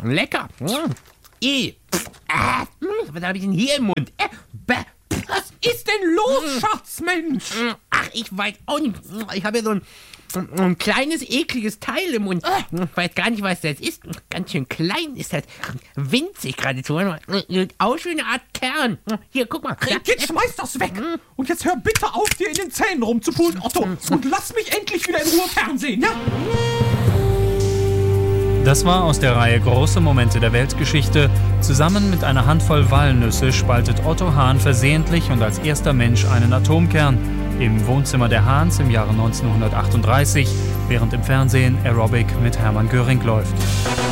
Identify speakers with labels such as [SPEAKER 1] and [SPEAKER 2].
[SPEAKER 1] Lecker. Was habe ich denn hier im Mund?
[SPEAKER 2] Was ist denn los, Schatzmensch?
[SPEAKER 1] Ach, ich weiß auch nicht. Ich habe ja so ein kleines, ekliges Teil im Mund. Ich weiß gar nicht, was das ist. Ganz schön klein ist das. Winzig geradezu. Auch schon eine Art Kern. Hier, guck mal.
[SPEAKER 2] Jetzt schmeiß das weg. Und jetzt hör bitte auf, dir in den Zähnen rumzupulen, Otto. Und lass mich endlich wieder in Ruhe fernsehen, ja?
[SPEAKER 3] Das war aus der Reihe Große Momente der Weltgeschichte. Zusammen mit einer Handvoll Walnüsse spaltet Otto Hahn versehentlich und als erster Mensch einen Atomkern im Wohnzimmer der Hahns im Jahre 1938, während im Fernsehen Aerobic mit Hermann Göring läuft.